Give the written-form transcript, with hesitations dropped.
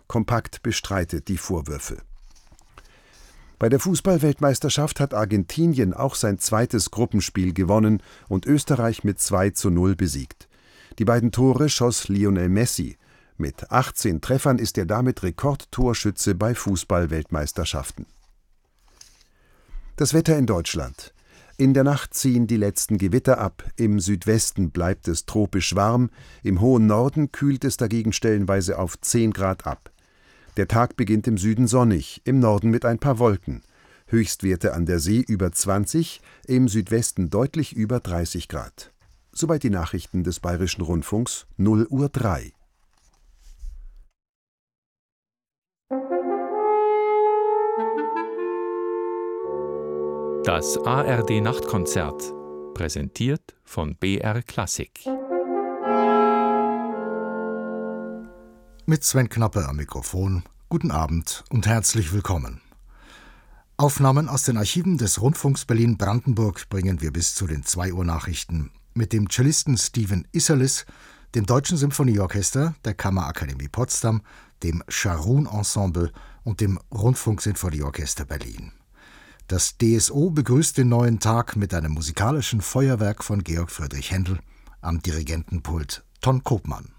kompakt bestreitet die Vorwürfe. Bei der Fußball-Weltmeisterschaft hat Argentinien auch sein zweites Gruppenspiel gewonnen und Österreich mit 2:0 besiegt. Die beiden Tore schoss Lionel Messi. Mit 18 Treffern ist er damit Rekordtorschütze bei Fußball-Weltmeisterschaften. Das Wetter in Deutschland. In der Nacht ziehen die letzten Gewitter ab, im Südwesten bleibt es tropisch warm, im hohen Norden kühlt es dagegen stellenweise auf 10 Grad ab. Der Tag beginnt im Süden sonnig, im Norden mit ein paar Wolken. Höchstwerte an der See über 20, im Südwesten deutlich über 30 Grad. Soweit die Nachrichten des Bayerischen Rundfunks, 0:03 Uhr. Das ARD-Nachtkonzert, präsentiert von BR Klassik. Mit Sven Knappe am Mikrofon. Guten Abend und herzlich willkommen. Aufnahmen aus den Archiven des Rundfunks Berlin-Brandenburg bringen wir bis zu den 2 Uhr Nachrichten mit dem Cellisten Steven Isserlis, dem Deutschen Symphonieorchester, der Kammerakademie Potsdam, dem Scharun Ensemble und dem Rundfunksinfonieorchester Berlin. Das DSO begrüßt den neuen Tag mit einem musikalischen Feuerwerk von Georg Friedrich Händel, am Dirigentenpult Ton Kopmann.